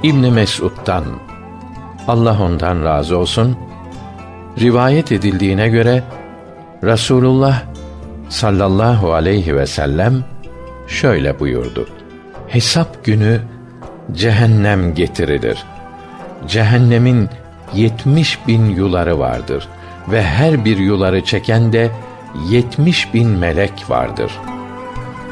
İbn Mes'ud'dan, Allah ondan razı olsun, rivayet edildiğine göre Rasulullah sallallahu aleyhi ve sellem şöyle buyurdu: Hesap günü cehennem getirilir. Cehennemin 70.000 yuları vardır ve her bir yuları çeken de 70.000 melek vardır.